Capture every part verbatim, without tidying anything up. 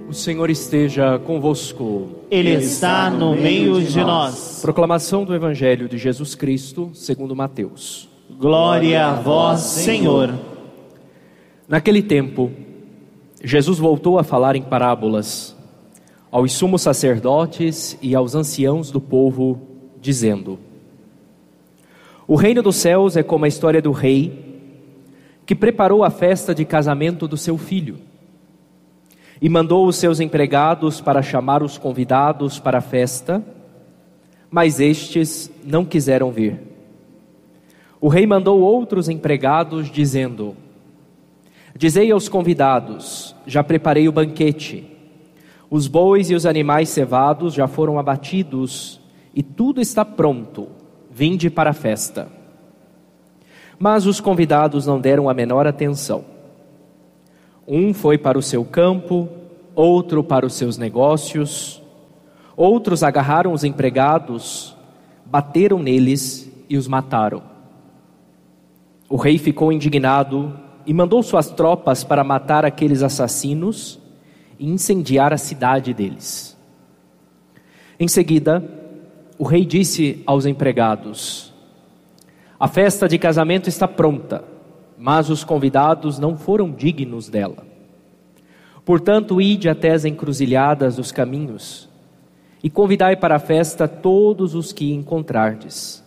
O Senhor esteja convosco. Ele está no meio de nós. Proclamação do Evangelho de Jesus Cristo, segundo Mateus. Glória a vós, Senhor. Naquele tempo, Jesus voltou a falar em parábolas aos sumos sacerdotes e aos anciãos do povo, dizendo: O reino dos céus é como a história do rei que preparou a festa de casamento do seu filho. E mandou os seus empregados para chamar os convidados para a festa, mas estes não quiseram vir. O rei mandou outros empregados, dizendo: Dizei aos convidados, já preparei o banquete. Os bois e os animais cevados já foram abatidos, e tudo está pronto. Vinde para a festa. Mas os convidados não deram a menor atenção. Um foi para o seu campo, outro para os seus negócios. Outros agarraram os empregados, bateram neles e os mataram. O rei ficou indignado e mandou suas tropas para matar aqueles assassinos e incendiar a cidade deles. Em seguida, o rei disse aos empregados: A festa de casamento está pronta, mas os convidados não foram dignos dela. Portanto, ide até as encruzilhadas dos caminhos e convidai para a festa todos os que encontrardes.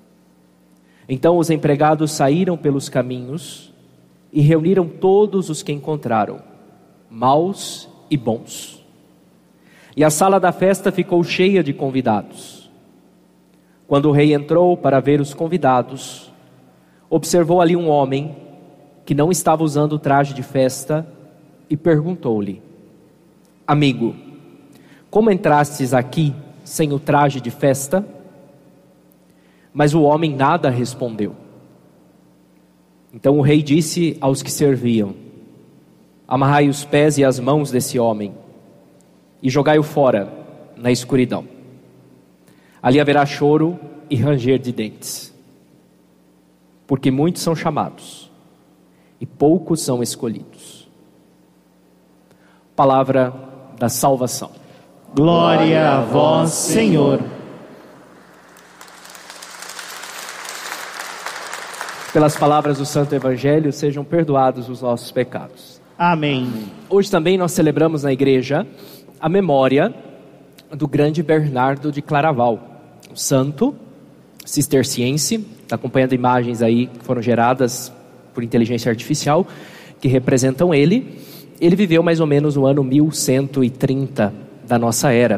Então os empregados saíram pelos caminhos e reuniram todos os que encontraram, maus e bons. E a sala da festa ficou cheia de convidados. Quando o rei entrou para ver os convidados, observou ali um homem que não estava usando o traje de festa e perguntou-lhe: Amigo, como entrastes aqui sem o traje de festa? Mas o homem nada respondeu. Então o rei disse aos que serviam: Amarrai os pés e as mãos desse homem e jogai-o fora na escuridão. Ali haverá choro e ranger de dentes. Porque muitos são chamados e poucos são escolhidos. Palavra da salvação. Glória a vós, Senhor. Pelas palavras do Santo Evangelho, sejam perdoados os nossos pecados. Amém. Hoje também nós celebramos na igreja a memória do grande Bernardo de Claraval, um santo cisterciense. Está acompanhando imagens aí que foram geradas por inteligência artificial, que representam ele. Ele viveu mais ou menos no ano mil cento e trinta da nossa era.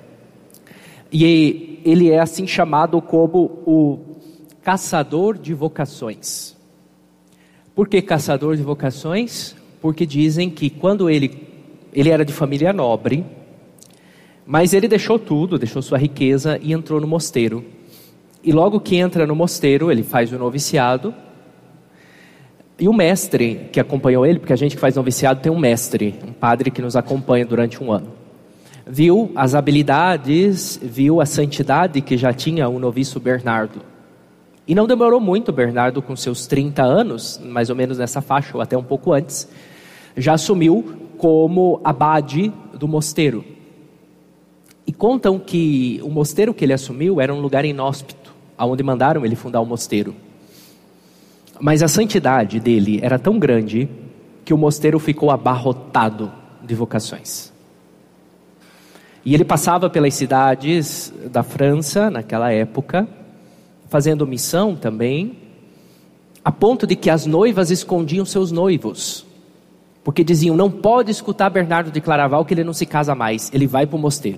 E ele é assim chamado como o caçador de vocações. Por que caçador de vocações? Porque dizem que quando ele, ele era de família nobre, mas ele deixou tudo, deixou sua riqueza e entrou no mosteiro. E logo que entra no mosteiro, ele faz o noviciado. E o mestre que acompanhou ele, porque a gente que faz noviciado tem um mestre, um padre que nos acompanha durante um ano, viu as habilidades, viu a santidade que já tinha o noviço Bernardo. E não demorou muito, Bernardo, com seus trinta anos, mais ou menos nessa faixa, ou até um pouco antes, já assumiu como abade do mosteiro. E contam que o mosteiro que ele assumiu era um lugar inóspito, onde mandaram ele fundar o mosteiro. Mas a santidade dele era tão grande que o mosteiro ficou abarrotado de vocações. E ele passava pelas cidades da França, naquela época, fazendo missão também, a ponto de que as noivas escondiam seus noivos, porque diziam: não pode escutar Bernardo de Claraval que ele não se casa mais, ele vai para o mosteiro.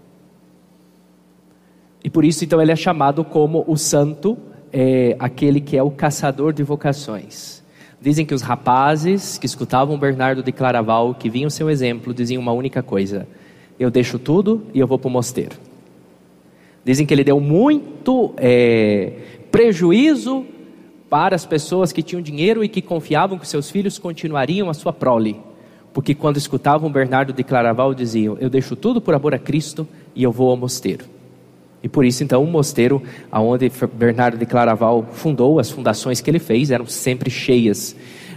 E por isso então ele é chamado como o santo, é, aquele que é o caçador de vocações. Dizem que os rapazes que escutavam Bernardo de Claraval, que vinham seu exemplo, diziam uma única coisa: eu deixo tudo e eu vou para o mosteiro. Dizem que ele deu muito é, prejuízo para as pessoas que tinham dinheiro e que confiavam que seus filhos continuariam a sua prole. Porque quando escutavam Bernardo de Claraval diziam: eu deixo tudo por amor a Cristo e eu vou ao mosteiro. E por isso então o mosteiro onde Bernardo de Claraval fundou, as fundações que ele fez eram sempre cheias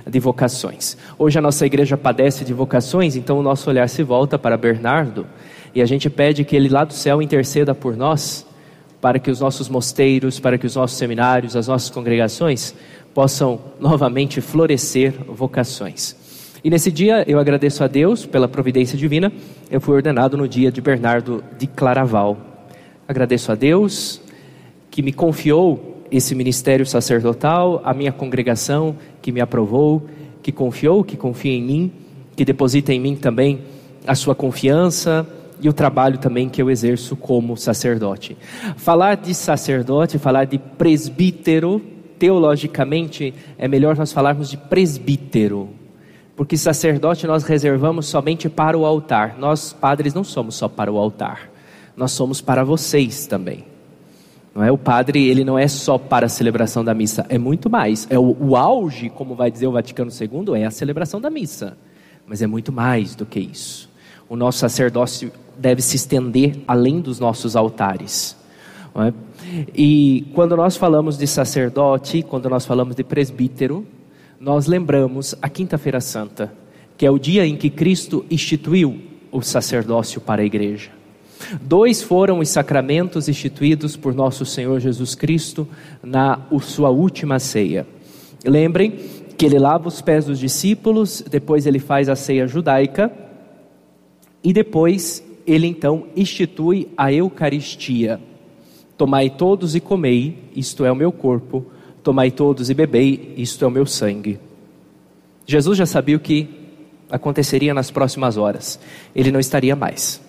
de vocações. Hoje a nossa igreja padece de vocações, então o nosso olhar se volta para Bernardo e a gente pede que ele lá do céu interceda por nós, para que os nossos mosteiros, para que os nossos seminários, as nossas congregações possam novamente florescer vocações. E nesse dia eu agradeço a Deus pela providência divina. Eu fui ordenado no dia de Bernardo de Claraval. Agradeço a Deus que me confiou esse ministério sacerdotal, a minha congregação que me aprovou, que confiou, que confia em mim, que deposita em mim também a sua confiança e o trabalho também que eu exerço como sacerdote. Falar de sacerdote, falar de presbítero, teologicamente é melhor nós falarmos de presbítero, porque sacerdote nós reservamos somente para o altar. Nós padres não somos só para o altar, nós somos para vocês também. Não é? O padre, ele não é só para a celebração da missa, é muito mais. É o, o auge, como vai dizer o Vaticano segundo, é a celebração da missa, mas é muito mais do que isso. O nosso sacerdócio deve se estender além dos nossos altares. Não é? E quando nós falamos de sacerdote, quando nós falamos de presbítero, nós lembramos a Quinta-feira Santa, que é o dia em que Cristo instituiu o sacerdócio para a igreja. Dois foram os sacramentos instituídos por nosso Senhor Jesus Cristo na sua última ceia. Lembrem que ele lava os pés dos discípulos, depois ele faz a ceia judaica e depois ele então institui a Eucaristia. Tomai todos e comei, isto é o meu corpo. Tomai todos e bebei, isto é o meu sangue. Jesus já sabia o que aconteceria nas próximas horas. Ele não estaria mais.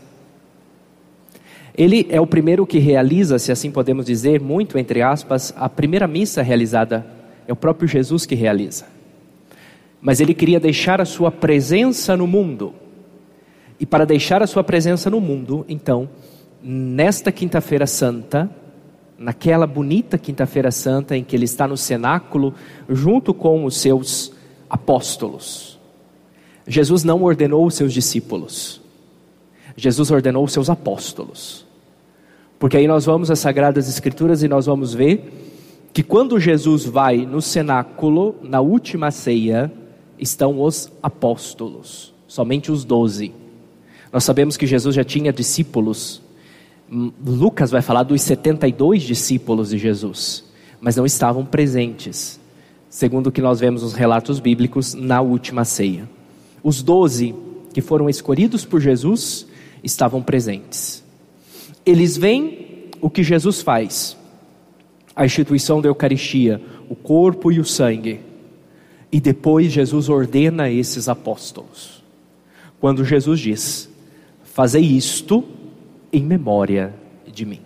Ele é o primeiro que realiza, se assim podemos dizer, muito entre aspas, a primeira missa realizada. É o próprio Jesus que realiza. Mas ele queria deixar a sua presença no mundo. E para deixar a sua presença no mundo, então, nesta Quinta-feira Santa, naquela bonita Quinta-feira Santa em que ele está no cenáculo junto com os seus apóstolos, Jesus não ordenou os seus discípulos, Jesus ordenou os seus apóstolos. Porque aí nós vamos às Sagradas Escrituras e nós vamos ver que quando Jesus vai no cenáculo, na última ceia, estão os apóstolos, somente os doze. Nós sabemos que Jesus já tinha discípulos. Lucas vai falar dos setenta e dois discípulos de Jesus, mas não estavam presentes, segundo o que nós vemos nos relatos bíblicos, na última ceia. Os doze que foram escolhidos por Jesus estavam presentes. Eles veem o que Jesus faz, a instituição da Eucaristia, o corpo e o sangue, e depois Jesus ordena a esses apóstolos, quando Jesus diz: fazei isto em memória de mim.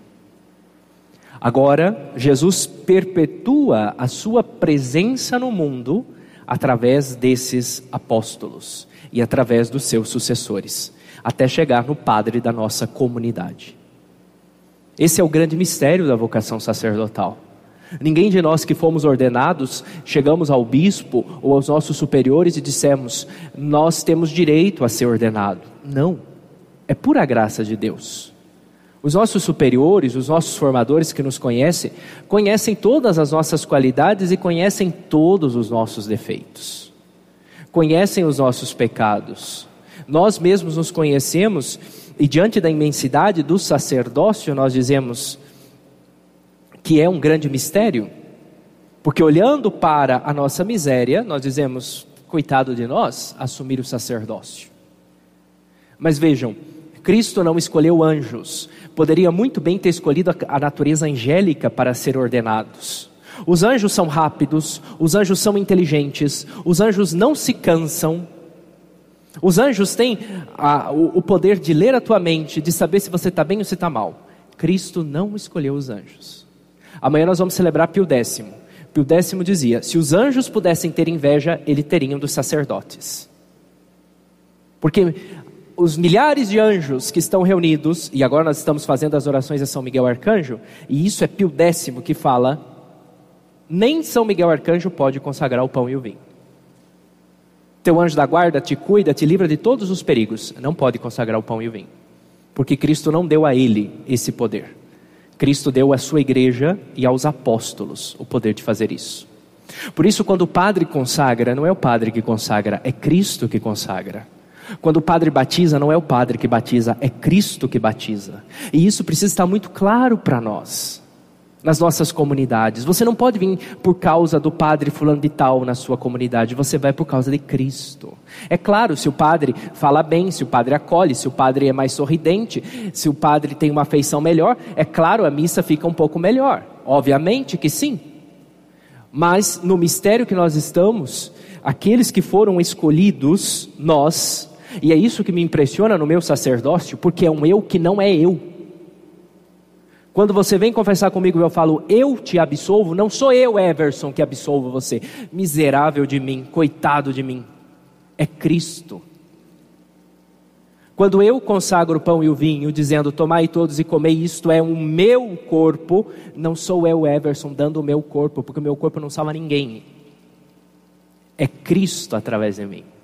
Agora, Jesus perpetua a sua presença no mundo através desses apóstolos e através dos seus sucessores, até chegar no padre da nossa comunidade. Esse é o grande mistério da vocação sacerdotal. Ninguém de nós que fomos ordenados, chegamos ao bispo ou aos nossos superiores e dissemos: nós temos direito a ser ordenado. Não, é pura graça de Deus. Os nossos superiores, os nossos formadores que nos conhecem, conhecem todas as nossas qualidades e conhecem todos os nossos defeitos. Conhecem os nossos pecados. Nós mesmos nos conhecemos e diante da imensidade do sacerdócio nós dizemos que é um grande mistério. Porque olhando para a nossa miséria, nós dizemos: coitado de nós, assumir o sacerdócio. Mas vejam, Cristo não escolheu anjos. Poderia muito bem ter escolhido a natureza angélica para ser ordenados. Os anjos são rápidos, os anjos são inteligentes, os anjos não se cansam. Os anjos têm a, o, o poder de ler a tua mente, de saber se você está bem ou se está mal. Cristo não escolheu os anjos. Amanhã nós vamos celebrar Pio Décimo. Pio Décimo dizia: se os anjos pudessem ter inveja, eles teriam dos sacerdotes. Porque os milhares de anjos que estão reunidos, e agora nós estamos fazendo as orações a São Miguel Arcanjo, e isso é Pio Décimo que fala, nem São Miguel Arcanjo pode consagrar o pão e o vinho. Teu anjo da guarda te cuida, te livra de todos os perigos, não pode consagrar o pão e o vinho, porque Cristo não deu a ele esse poder. Cristo deu à sua igreja e aos apóstolos o poder de fazer isso. Por isso, quando o padre consagra, não é o padre que consagra, é Cristo que consagra. Quando o padre batiza, não é o padre que batiza, é Cristo que batiza. E isso precisa estar muito claro para nós, nas nossas comunidades. Você não pode vir por causa do padre fulano de tal na sua comunidade, você vai por causa de Cristo. É claro, se o padre fala bem, se o padre acolhe, se o padre é mais sorridente, se o padre tem uma afeição melhor, é claro, a missa fica um pouco melhor. Obviamente que sim. Mas no mistério que nós estamos, aqueles que foram escolhidos, nós, e é isso que me impressiona no meu sacerdócio, porque é um eu que não é eu. Quando você vem confessar comigo e eu falo, eu te absolvo, não sou eu, Everson, que absolvo você. Miserável de mim, coitado de mim. É Cristo. Quando eu consagro o pão e o vinho, dizendo, tomai todos e comei, isto é o meu corpo, não sou eu, Everson, dando o meu corpo, porque o meu corpo não salva ninguém. É Cristo através de mim.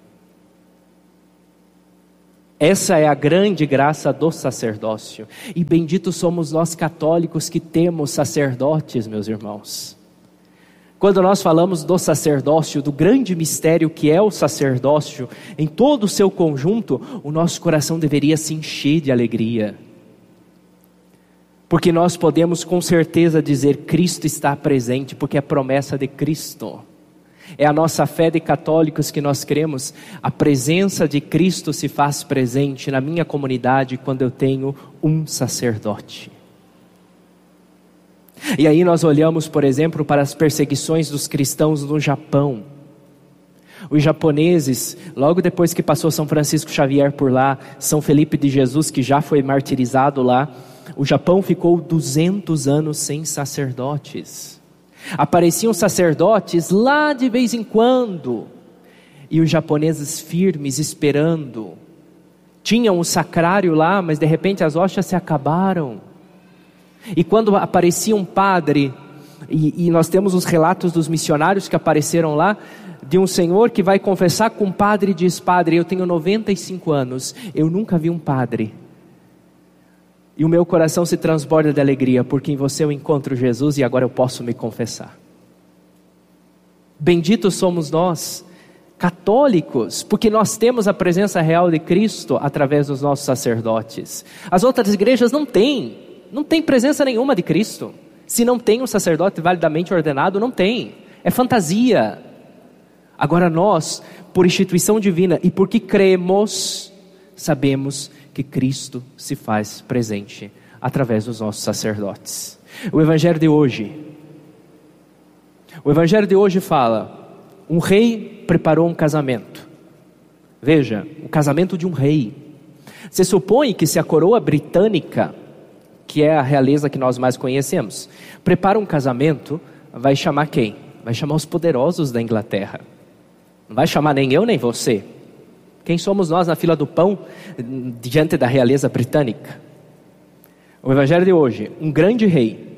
Essa é a grande graça do sacerdócio. E benditos somos nós católicos que temos sacerdotes, meus irmãos. Quando nós falamos do sacerdócio, do grande mistério que é o sacerdócio, em todo o seu conjunto, o nosso coração deveria se encher de alegria. Porque nós podemos com certeza dizer, Cristo está presente, porque é promessa de Cristo. É a nossa fé de católicos que nós cremos, a presença de Cristo se faz presente na minha comunidade quando eu tenho um sacerdote. E aí nós olhamos, por exemplo, para as perseguições dos cristãos no Japão. Os japoneses, logo depois que passou São Francisco Xavier por lá, São Felipe de Jesus, que já foi martirizado lá, o Japão ficou duzentos anos sem sacerdotes. Apareciam sacerdotes lá de vez em quando, e os japoneses firmes esperando. Tinham o sacrário lá, mas de repente as hóstias se acabaram. E quando aparecia um padre, e, e nós temos os relatos dos missionários que apareceram lá, de um senhor que vai confessar com o padre e diz, padre, eu tenho noventa e cinco anos, eu nunca vi um padre. E o meu coração se transborda de alegria, porque em você eu encontro Jesus e agora eu posso me confessar. Benditos somos nós, católicos, porque nós temos a presença real de Cristo através dos nossos sacerdotes. As outras igrejas não têm, não tem presença nenhuma de Cristo. Se não tem um sacerdote validamente ordenado, não tem, é fantasia. Agora nós, por instituição divina e porque cremos, sabemos que Cristo se faz presente através dos nossos sacerdotes. O evangelho de hoje, o evangelho de hoje fala, um rei preparou um casamento. Veja, o casamento de um rei. Você supõe que se a coroa britânica, que é a realeza que nós mais conhecemos, prepara um casamento, vai chamar quem? Vai chamar os poderosos da Inglaterra. Não vai chamar nem eu nem você. Quem somos nós na fila do pão diante da realeza britânica? O evangelho de hoje, um grande rei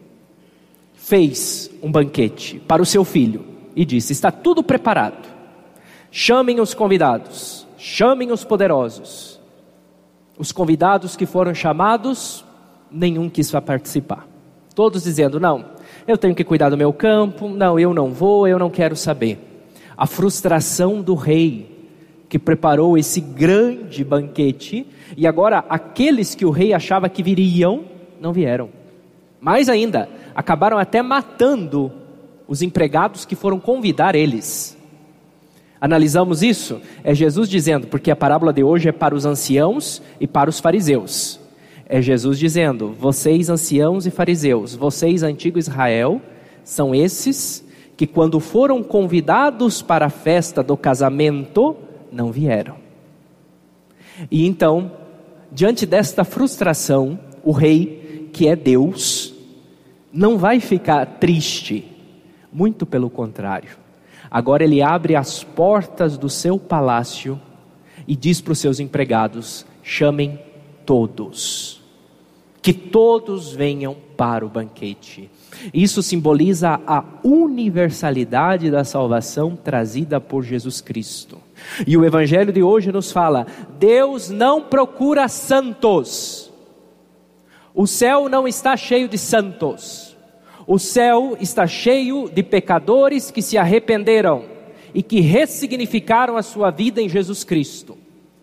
fez um banquete para o seu filho e disse, está tudo preparado, chamem os convidados, chamem os poderosos. Os convidados que foram chamados, nenhum quis participar, todos dizendo, não, eu tenho que cuidar do meu campo, não, eu não vou, eu não quero saber. A frustração do rei, que preparou esse grande banquete, e agora aqueles que o rei achava que viriam, não vieram. Mais ainda, acabaram até matando os empregados que foram convidar eles. Analisamos isso? É Jesus dizendo, porque a parábola de hoje é para os anciãos e para os fariseus. É Jesus dizendo, vocês anciãos e fariseus, vocês antigo Israel, são esses que quando foram convidados para a festa do casamento, não vieram. E então, diante desta frustração, o rei, que é Deus, não vai ficar triste, muito pelo contrário. Agora ele abre as portas do seu palácio e diz para os seus empregados, chamem todos, que todos venham para o banquete. Isso simboliza a universalidade da salvação trazida por Jesus Cristo. E o evangelho de hoje nos fala, Deus não procura santos. O céu não está cheio de santos. O céu está cheio de pecadores que se arrependeram e que ressignificaram a sua vida em Jesus Cristo.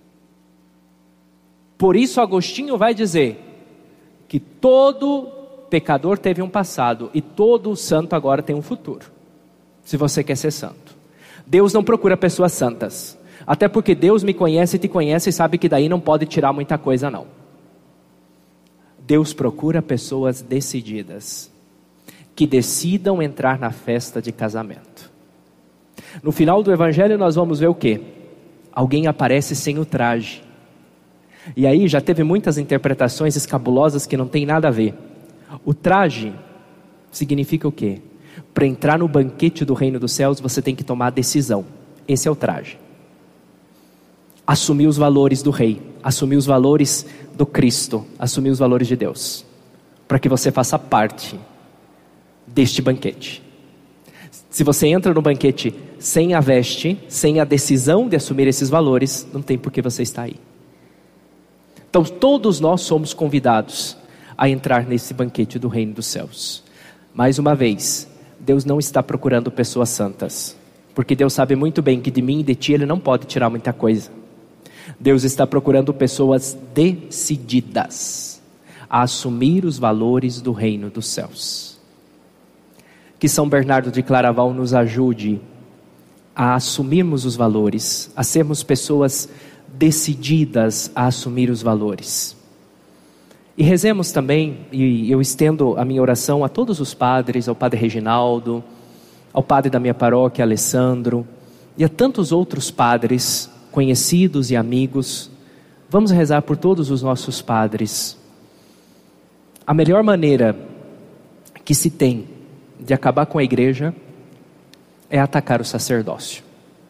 Por isso Agostinho vai dizer que todo pecador teve um passado e todo santo agora tem um futuro, se você quer ser santo. Deus não procura pessoas santas, até porque Deus me conhece e te conhece e sabe que daí não pode tirar muita coisa não. Deus procura pessoas decididas, que decidam entrar na festa de casamento. No final do evangelho nós vamos ver o quê? Alguém aparece sem o traje. E aí já teve muitas interpretações escabulosas que não tem nada a ver. O traje significa o quê? Para entrar no banquete do reino dos céus você tem que tomar decisão. Esse é o traje. Assumir os valores do rei, assumir os valores do Cristo, assumir os valores de Deus, para que você faça parte deste banquete. Se você entra no banquete sem a veste, sem a decisão de assumir esses valores, não tem por que você estar aí. Então todos nós somos convidados a entrar nesse banquete do reino dos céus. Mais uma vez, Deus não está procurando pessoas santas, porque Deus sabe muito bem que de mim e de ti Ele não pode tirar muita coisa. Deus está procurando pessoas decididas a assumir os valores do reino dos céus. Que São Bernardo de Claraval nos ajude a assumirmos os valores, a sermos pessoas decididas a assumir os valores. E rezemos também, e eu estendo a minha oração a todos os padres, ao Padre Reginaldo, ao padre da minha paróquia, Alessandro, e a tantos outros padres, conhecidos e amigos. Vamos rezar por todos os nossos padres. A melhor maneira que se tem de acabar com a igreja é atacar o sacerdócio.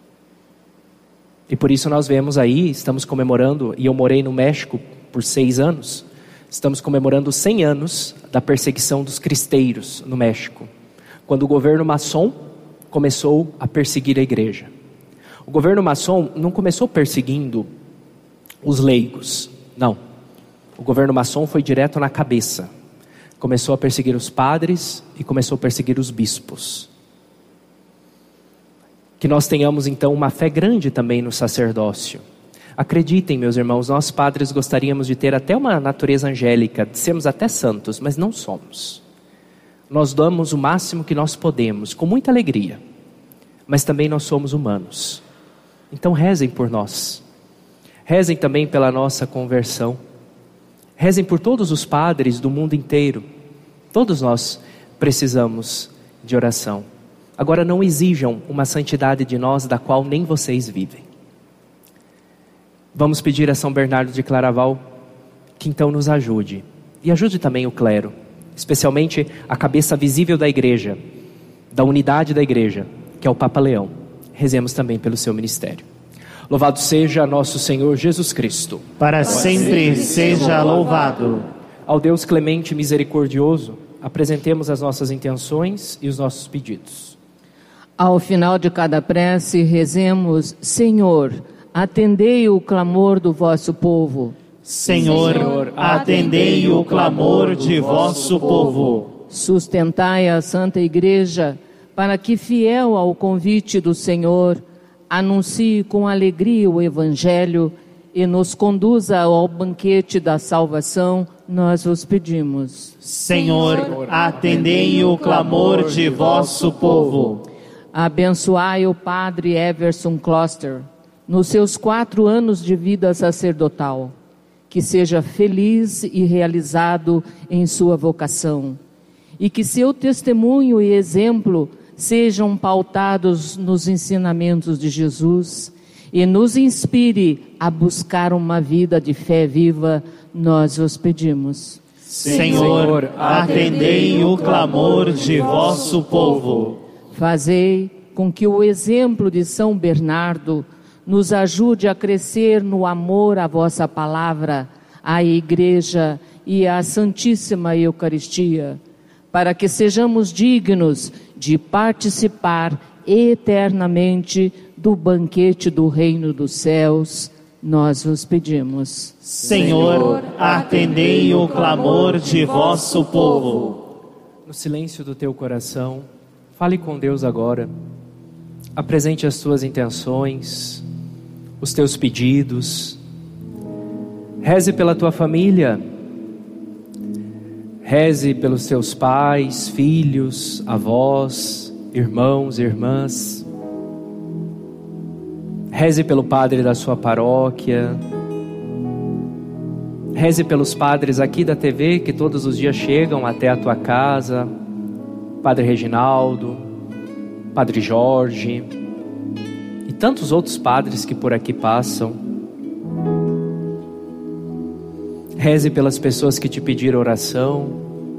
E por isso nós vemos aí, estamos comemorando, e eu morei no México por seis anos, estamos comemorando cem anos da perseguição dos cristeiros no México, quando o governo maçom começou a perseguir a igreja. O governo maçom não começou perseguindo os leigos, não. O governo maçom foi direto na cabeça. Começou a perseguir os padres e começou a perseguir os bispos. Que nós tenhamos então uma fé grande também no sacerdócio. Acreditem, meus irmãos, nós padres gostaríamos de ter até uma natureza angélica, de sermos até santos, mas não somos. Nós damos o máximo que nós podemos, com muita alegria, mas também nós somos humanos. Então rezem por nós, rezem também pela nossa conversão, rezem por todos os padres do mundo inteiro. Todos nós precisamos de oração. Agora não exijam uma santidade de nós da qual nem vocês vivem. Vamos pedir a São Bernardo de Claraval que então nos ajude, e ajude também o clero, especialmente a cabeça visível da igreja, da unidade da igreja, que é o Papa Leão. Rezemos também pelo seu ministério. Louvado seja nosso Senhor Jesus Cristo. Para sempre seja louvado. Ao Deus clemente e misericordioso, apresentemos as nossas intenções e os nossos pedidos. Ao final de cada prece, rezemos: Senhor, atendei o clamor do vosso povo. Senhor, atendei o clamor de vosso povo. Sustentai a Santa Igreja, para que, fiel ao convite do Senhor, anuncie com alegria o Evangelho e nos conduza ao banquete da salvação, nós vos pedimos. Senhor, atendei o clamor de vosso povo. Abençoai o Padre Everson Kloster, nos seus quatro anos de vida sacerdotal, que seja feliz e realizado em sua vocação, e que seu testemunho e exemplo sejam pautados nos ensinamentos de Jesus e nos inspire a buscar uma vida de fé viva, nós vos pedimos. Senhor, atendei o clamor de vosso povo. Fazei com que o exemplo de São Bernardo nos ajude a crescer no amor à vossa palavra, à Igreja e à Santíssima Eucaristia, para que sejamos dignos de participar eternamente do banquete do reino dos céus, nós vos pedimos. Senhor, atendei o clamor de vosso povo. no silêncio do teu coração, fale com Deus agora. Apresente as tuas intenções, os teus pedidos. Reze pela tua família. Reze pelos teus pais, filhos, avós, irmãos, irmãs. Reze pelo padre da sua paróquia. Reze pelos padres aqui da T V que todos os dias chegam até a tua casa. Padre Reginaldo, Padre Jorge e tantos outros padres que por aqui passam. Reze pelas pessoas que te pediram oração.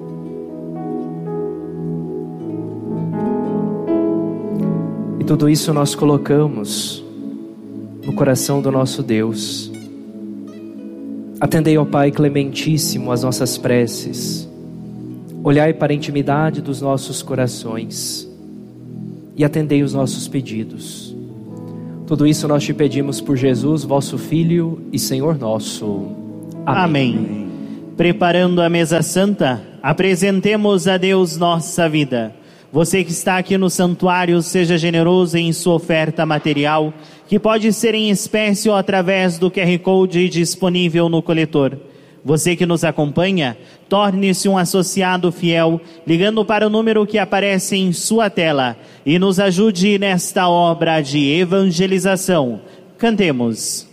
E tudo isso nós colocamos no coração do nosso Deus. Atendei, ó Pai clementíssimo, as nossas preces. Olhai para a intimidade dos nossos corações e atendei os nossos pedidos. Tudo isso nós te pedimos por Jesus, vosso Filho e Senhor nosso. Amém. Amém. Preparando a mesa santa, apresentemos a Deus nossa vida. Você que está aqui no santuário, seja generoso em sua oferta material, que pode ser em espécie ou através do Q R Code disponível no coletor. Você que nos acompanha, torne-se um associado fiel, ligando para o número que aparece em sua tela e nos ajude nesta obra de evangelização. Cantemos.